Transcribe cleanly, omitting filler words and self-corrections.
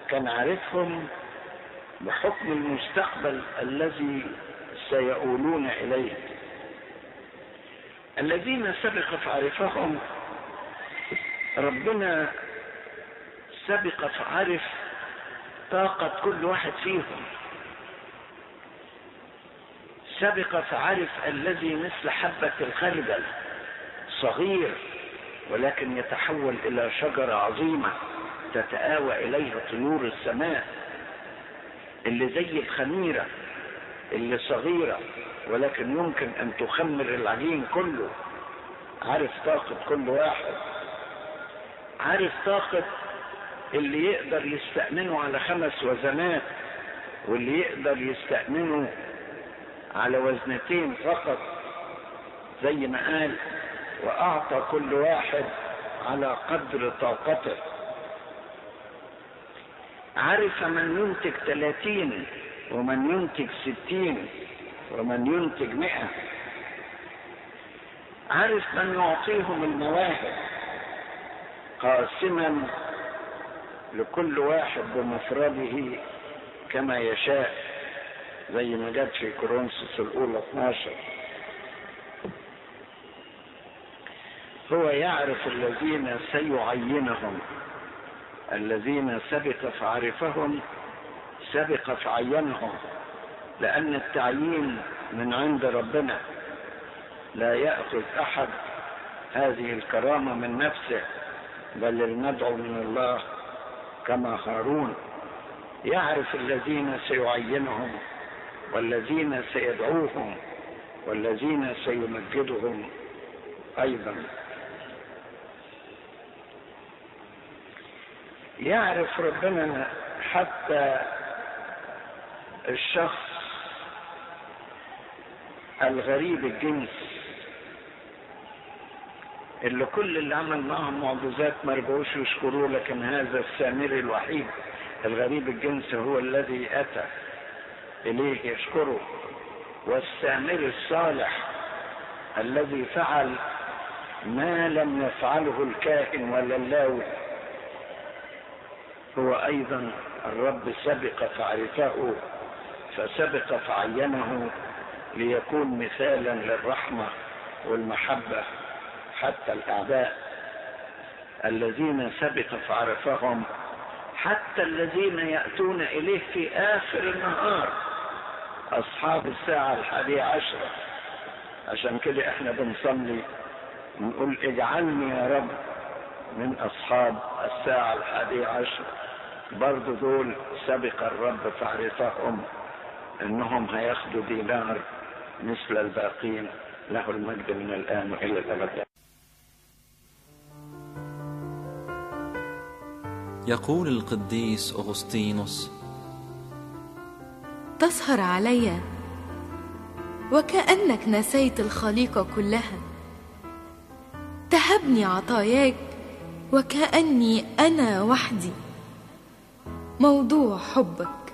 كان عارفهم بحكم المستقبل الذي سيؤولون إليه. الذين سبق فعرفهم ربنا سبق فعرف طاقة كل واحد فيهم، سبق فعرف الذي مثل حبة الخردل صغير ولكن يتحول إلى شجرة عظيمة تتآوى إليها طيور السماء، اللي زي الخميرة اللي صغيرة ولكن يمكن أن تخمر العجين كله. عارف طاقة كل واحد، عارف طاقة اللي يقدر يستأمنه على 5 وزنات واللي يقدر يستأمنه على 2 فقط، زي ما قال وأعطى كل واحد على قدر طاقته. عرف من ينتج 30 ومن ينتج 60 ومن ينتج 100. عرف من يعطيهم المواهب قاسما لكل واحد بمفرده كما يشاء، زي ما جاءت في كورنثوس الأولى 12. هو يعرف الذين سيعينهم، الذين سبق فعرفهم سبق فعينهم، لأن التعيين من عند ربنا، لا يأخذ أحد هذه الكرامة من نفسه بل المدعو من الله كما هارون. يعرف الذين سيعينهم والذين سيدعوهم والذين سيمجدهم أيضا. يعرف ربنا حتى الشخص الغريب الجنس اللي كل اللي عمل معهم معجزات ما رجعوش يشكروه، لكن هذا السامري الوحيد الغريب الجنس هو الذي أتى إليه يشكره. والسامري الصالح الذي فعل ما لم يفعله الكاهن ولا اللاوي هو أيضا الرب سبق فعرفه فسبق فعينه ليكون مثالا للرحمة والمحبة حتى الأعداء. الذين سبق فعرفهم حتى الذين يأتون إليه في آخر النهار، أصحاب الساعة 11. عشان كده احنا بنصلي ونقول اجعلني يا رب من أصحاب الساعة 11. برضو دول سبق الرب فعرفهم انهم هياخدوا دينار مثل الباقين. له المجد من الآن وإلى الأبد. يقول القديس أغسطينوس: تسهر علي وكأنك نسيت الخليقة كلها، تهبني عطاياك وكأني أنا وحدي موضوع حبك.